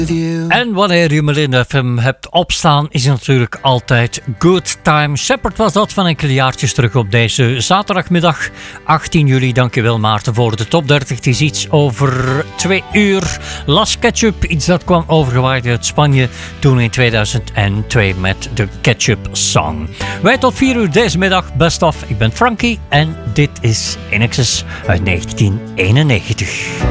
En wanneer je Melinda FM hebt opstaan, is het natuurlijk altijd Good Time. Shepard was dat van enkele jaartjes terug op deze zaterdagmiddag, 18 juli. Dankjewel Maarten voor de top 30. Het is iets over 2 uur. Las Ketchup, iets dat kwam overgewaaid uit Spanje toen in 2002 met de Ketchup Song. Wij tot 4 uur deze middag, best of. Ik ben Frankie en dit is In Excess uit 1991.